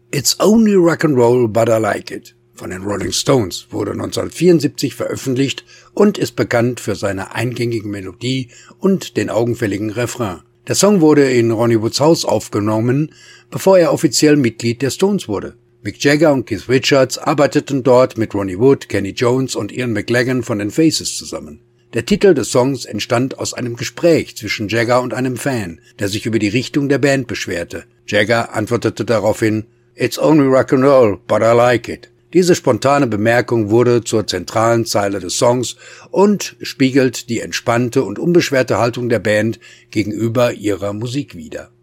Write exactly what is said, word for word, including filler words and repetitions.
It's only rock'n'roll, but I like it von den Rolling Stones wurde neunzehnhundertvierundsiebzig veröffentlicht und ist bekannt für seine eingängige Melodie und den augenfälligen Refrain. Der Song wurde in Ronnie Woods Haus aufgenommen, bevor er offiziell Mitglied der Stones wurde. Mick Jagger und Keith Richards arbeiteten dort mit Ronnie Wood, Kenny Jones und Ian McLagan von den Faces zusammen. Der Titel des Songs entstand aus einem Gespräch zwischen Jagger und einem Fan, der sich über die Richtung der Band beschwerte. Jagger antwortete daraufhin, "It's only rock'n'roll, but I like it." Diese spontane Bemerkung wurde zur zentralen Zeile des Songs und spiegelt die entspannte und unbeschwerte Haltung der Band gegenüber ihrer Musik wider.